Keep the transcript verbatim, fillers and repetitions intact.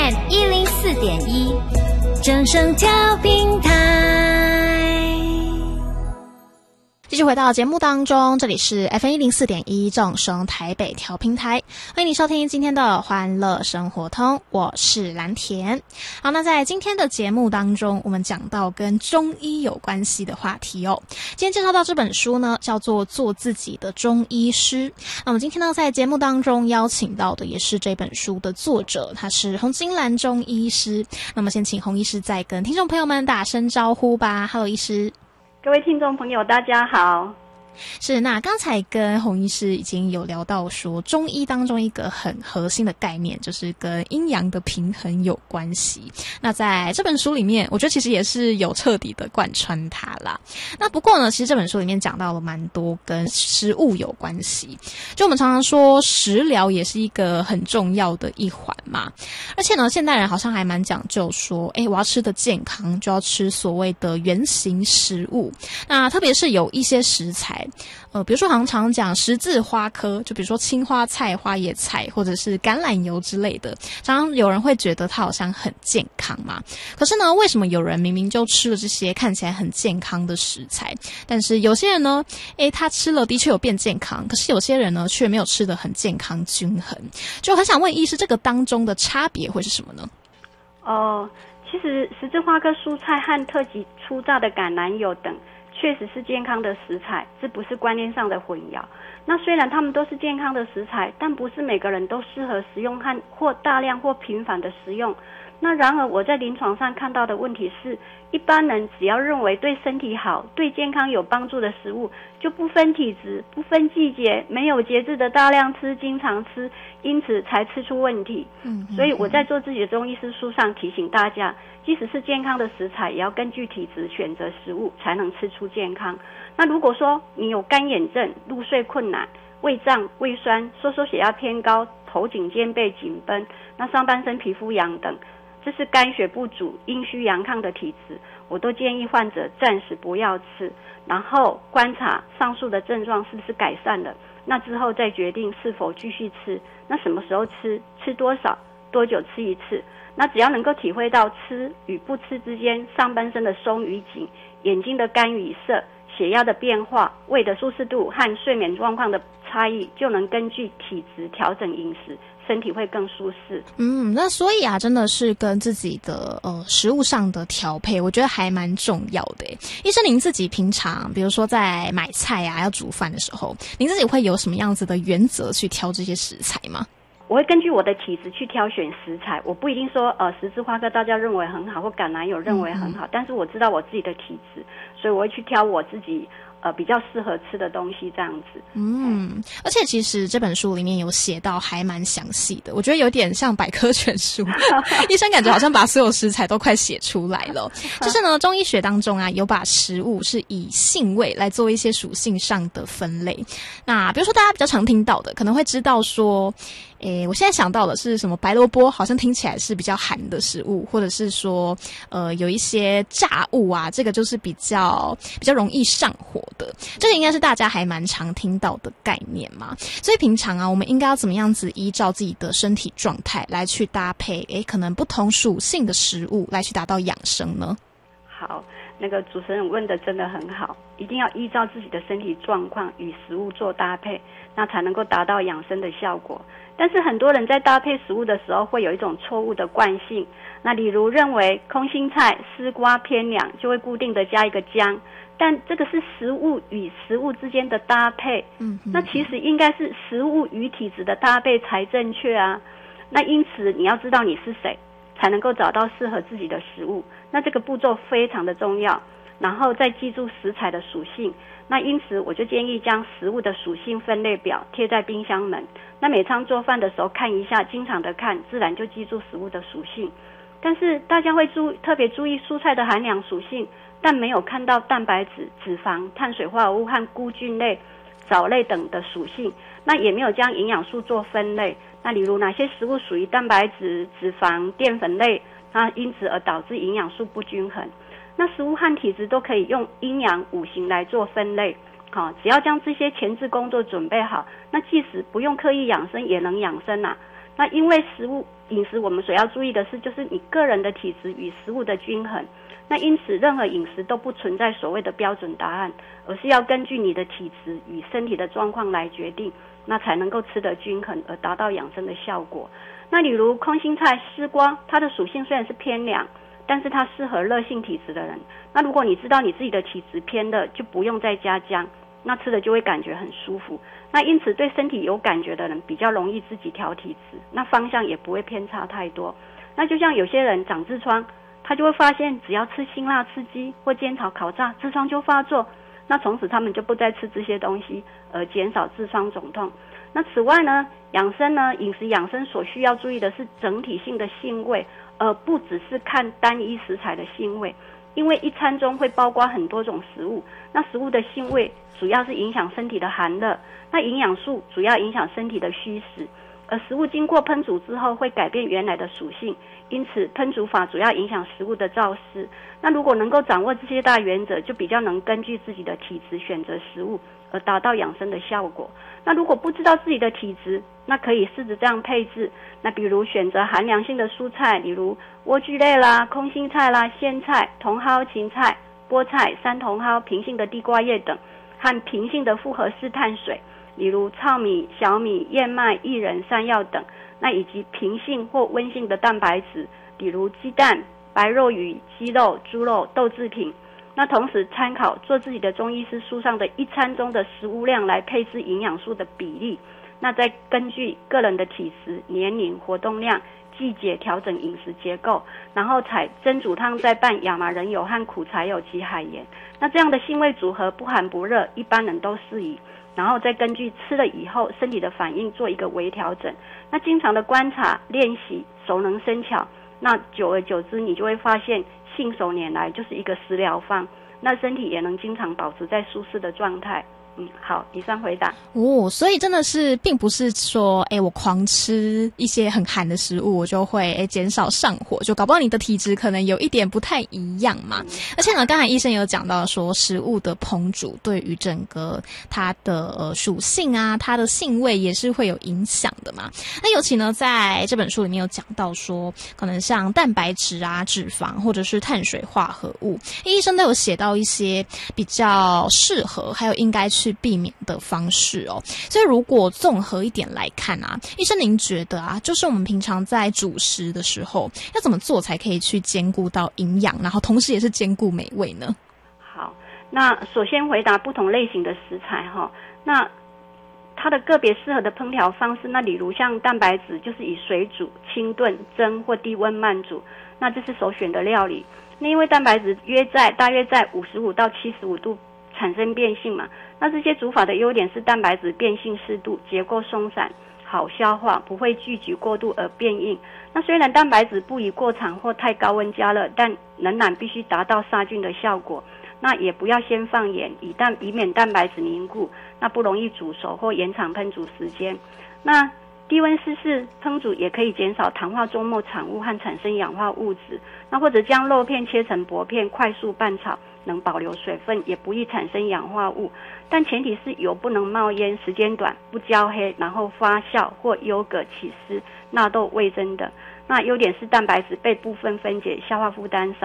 M 一零四点一，正声调频台。继续回到节目当中，这里是 F M 一零四点一正声台北调频台，欢迎你收听今天的欢乐生活通，我是蓝田。好，那在今天的节目当中，我们讲到跟中医有关系的话题哦。今天介绍到这本书呢，叫做《做自己的中医师》。那我们今天呢，在节目当中邀请到的也是这本书的作者，他是洪金兰中医师。那么先请洪医师再跟听众朋友们打声招呼吧。Hello， 医师。 各位听众朋友大家好。 是，那刚才跟洪医师已经有聊到说，中医当中一个很核心的概念就是跟阴阳的平衡有关系。那在这本书里面，我觉得其实也是有彻底的贯穿它啦。那不过呢，其实这本书里面讲到了蛮多跟食物有关系，就我们常常说食疗也是一个很重要的一环嘛。而且呢，现代人好像还蛮讲究说，诶，我要吃的健康就要吃所谓的原型食物。那特别是有一些食材，呃，比如说好像常讲十字花科，就比如说青花菜、花椰菜，或者是橄榄油之类的，常常有人会觉得它好像很健康嘛。可是呢，为什么有人明明就吃了这些看起来很健康的食材，但是有些人呢，诶，他吃了的确有变健康，可是有些人呢却没有吃得很健康均衡。就很想问医师，这个当中的差别会是什么呢？ 哦，其实十字花科蔬菜和特级初榨的橄榄油等确实是健康的食材，这不是观念上的混淆。那虽然它们都是健康的食材，但不是每个人都适合食用和或大量或频繁的食用。那然而我在临床上看到的问题是，一般人只要认为对身体好、对健康有帮助的食物，就不分体质、不分季节，没有节制的大量吃、经常吃，因此才吃出问题。嗯，所以我在做自己的中医师书上提醒大家，即使是健康的食材，也要根据体质选择食物，才能吃出健康。那如果说你有干眼症、入睡困难、胃胀、胃酸、收缩血压偏高、头颈肩背紧绷，那上半身皮肤痒等，这是肝血不足、阴虚阳亢的体质，我都建议患者暂时不要吃，然后观察上述的症状是不是改善了，那之后再决定是否继续吃，那什么时候吃，吃多少，多久吃一次。那只要能够体会到吃与不吃之间上半身的松与紧、眼睛的干与涩、血压的变化、胃的舒适度和睡眠状况的差异，就能根据体质调整饮食，身体会更舒适。 嗯，那所以啊，真的是跟自己的呃食物上的调配，我觉得还蛮重要的耶。医生，您自己平常比如说在买菜啊要煮饭的时候，您自己会有什么样子的原则去挑这些食材吗？ 我会根据我的体质去挑选食材，我不一定说呃十字花科大家认为很好，或橄榄油认为很好，嗯嗯，但是我知道我自己的体质，所以我会去挑我自己呃比较适合吃的东西这样子。 嗯，而且其实这本书里面有写到还蛮详细的，我觉得有点像百科全书医生感觉好像把所有食材都快写出来了。就是呢，中医学当中啊，有把食物是以性味来做一些属性上的分类。那比如说大家比较常听到的，可能会知道说诶，我现在想到的是什么？白萝卜好像听起来是比较寒的食物，或者是说，呃，有一些炸物啊，这个就是比较比较容易上火的。这个应该是大家还蛮常听到的概念嘛。所以平常啊，我们应该要怎么样子依照自己的身体状态来去搭配，诶，可能不同属性的食物来去达到养生呢？ 好，那个主持人问的真的很好，一定要依照自己的身体状况与食物做搭配，那才能够达到养生的效果。但是很多人在搭配食物的时候会有一种错误的惯性，那例如认为空心菜、丝瓜偏凉，就会固定的加一个姜，但这个是食物与食物之间的搭配，嗯，那其实应该是食物与体质的搭配才正确啊。那因此你要知道你是谁，才能够找到适合自己的食物，那这个步骤非常的重要，然后再记住食材的属性。那因此我就建议将食物的属性分类表贴在冰箱门，那每餐做饭的时候看一下，经常的看，自然就记住食物的属性。但是大家会注特别注意蔬菜的含氧属性，但没有看到蛋白质、脂肪、碳水化合物和菇菌类、藻类等的属性，那也没有将营养素做分类。那例如哪些食物属于蛋白质、脂肪、淀粉类，那因此而导致营养素不均衡。那食物和体质都可以用阴阳五行来做分类，好，只要将这些前置工作准备好，那即使不用刻意养生也能养生啊。那因为食物饮食我们所要注意的是，就是你个人的体质与食物的均衡。那因此，任何饮食都不存在所谓的标准答案，而是要根据你的体质与身体的状况来决定，那才能够吃得均衡，而达到养生的效果。那例如空心菜、丝瓜，它的属性虽然是偏凉，但是它适合热性体质的人。那如果你知道你自己的体质偏热，就不用再加姜，那吃的就会感觉很舒服。那因此对身体有感觉的人比较容易自己调体质，那方向也不会偏差太多。那就像有些人长痔疮，他就会发现只要吃辛辣刺激或煎炒烤炸，痔疮就发作，那从此他们就不再吃这些东西，而减少痔疮肿痛。那此外呢，养生呢，饮食养生所需要注意的是整体性的性味，而不只是看单一食材的性味。因为一餐中会包括很多种食物，那食物的性味主要是影响身体的寒热，那营养素主要影响身体的虚实，而食物经过烹煮之后会改变原来的属性，因此烹煮法主要影响食物的造势。那如果能够掌握这些大原则，就比较能根据自己的体质选择食物，而达到养生的效果。那如果不知道自己的体质，那可以试着这样配置，那比如选择寒凉性的蔬菜，例如莴苣类啦、空心菜啦、苋菜、茼蒿、芹菜、菠菜、山茼蒿、平性的地瓜叶等，和平性的复合式碳水，例如糙米、小米、燕麦、薏仁、山药等，那以及平性或温性的蛋白质，比如鸡蛋、白肉鱼、鸡肉、猪肉、豆制品。那同时参考做自己的中医师书上的一餐中的食物量来配置营养素的比例，那再根据个人的体质、年龄、活动量、季节调整饮食结构，然后采蒸煮汤再拌亚麻仁油和苦柴油及海盐。那这样的性味组合不寒不热，一般人都适宜。然后再根据吃了以后身体的反应做一个微调整。那经常的观察、练习，熟能生巧，那久而久之，你就会发现信手拈来就是一个食疗方，那身体也能经常保持在舒适的状态。嗯，好，以上回答。 哦，所以真的是并不是说，哎，我狂吃一些很寒的食物，我就会哎减少上火，就搞不好你的体质可能有一点不太一样嘛。嗯、而且呢，刚才医生有讲到说，食物的烹煮对于整个它的呃属性啊，它的性味也是会有影响的嘛。那尤其呢，在这本书里面有讲到说，可能像蛋白质啊、脂肪或者是碳水化合物，医生都有写到一些比较适合，还有应该去避免的方式哦。所以如果综合一点来看啊，医生您觉得啊，就是我们平常在主食的时候要怎么做才可以去兼顾到营养，然后同时也是兼顾美味呢？ 好，那首先回答不同类型的食材哈，那它的个别适合的烹调方式，那例如像蛋白质就是以水煮、清炖、蒸或低温慢煮，那这是首选的料理。那因为蛋白质约在大约在五十五到七十五度产生变性嘛，那这些煮法的优点是蛋白质变性适度，结构松散，好消化，不会聚集过度而变硬。那虽然蛋白质不宜过长或太高温加热，但仍然必须达到杀菌的效果。那也不要先放盐，以蛋以免蛋白质凝固，那不容易煮熟或延长烹煮时间。那低温湿式烹煮也可以减少糖化终末产物和产生氧化物质。那或者将肉片切成薄片，快速拌炒，能保留水分，也不易产生氧化物。但前提是油不能冒烟，时间短，不焦黑，然后发酵或优格起司、纳豆味增的。那优点是蛋白质被部分分解，消化负担少。